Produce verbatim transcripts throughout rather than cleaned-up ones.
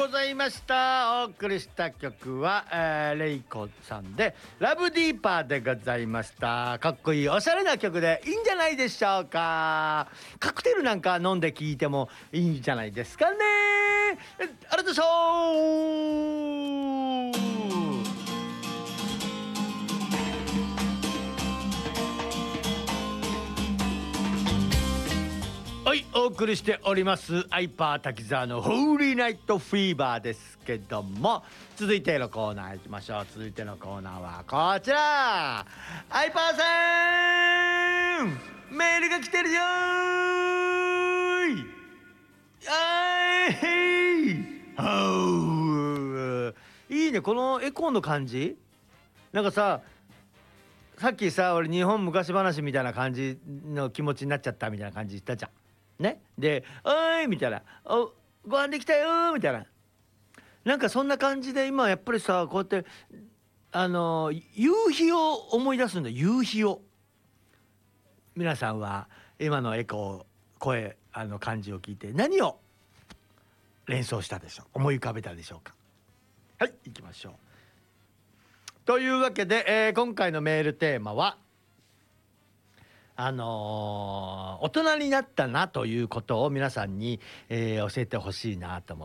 ざいました。お送りした曲は、えー、レイコさんでラブディーパーでございました。かっこいいおしゃれな曲でいいんじゃないでしょうか。カクテルなんか飲んで聴いてもいいんじゃないですかね。ありがとうございました。はい、お送りしておりますアイパー滝沢のホーリーナイトフィーバーですけども、続いてのコーナー行きましょう。続いてのコーナーはこちら。アイパーさん、メールが来てるよーい。あーいほーいいね、このエコーの感じ。なんかさ、さっきさ、俺日本昔話みたいな感じの気持ちになっちゃったみたいな感じ言ったじゃんね。で「おーい」みたいな「おご飯できたよ」みたいな、なんかそんな感じで今やっぱりさ、こうやってあの夕日を思い出すんだ。夕日を。皆さんは今のエコー声あの感じを聞いて何を連想したでしょう、思い浮かべたでしょうか。はい、行きましょう。というわけで、えー、今回のメールテーマはあのー、大人になったなということを皆さんに、えー、教えてほしいなと思って。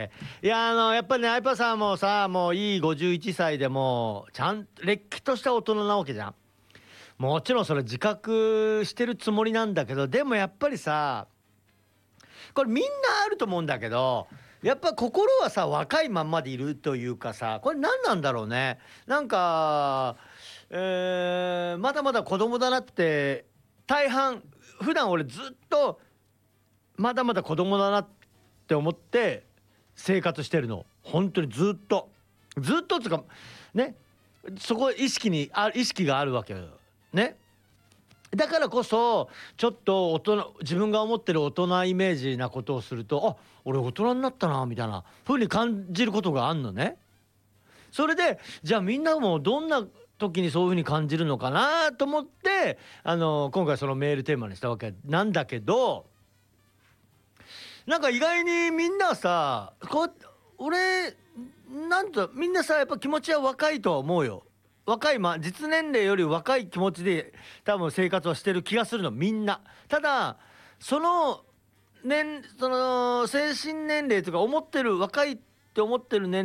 いやあのやっぱりね、アイパさんもさ、もういいごじゅういっさいでもちゃんとれっきとした大人なわけじゃん。もちろんそれ自覚してるつもりなんだけど、でもやっぱりさ、これみんなあると思うんだけど、やっぱ心はさ若いまんまでいるというかさ、これ何なんだろうね。なんか、えー、まだまだ子供だなって大半、普段俺ずっとまだまだ子供だなって思って生活してるの。本当にずっとずっとつうかね、そこ意識にあ意識があるわけよね。だからこそちょっと大人、自分が思ってる大人イメージなことをすると、あ、俺大人になったなみたいな風に感じることがあんのね。それでじゃあみんなもどんな時にそういう風に感じるのかなと思って、あの今回そのメールテーマにしたわけなんだけど、なんか意外にみんなさ、こう俺なんとみんなさ、やっぱ気持ちは若いとは思うよ。若い、まあ実年齢より若い気持ちで多分生活をしてる気がするの、みんな。ただその年その精神年齢とか思ってる若いって思ってる年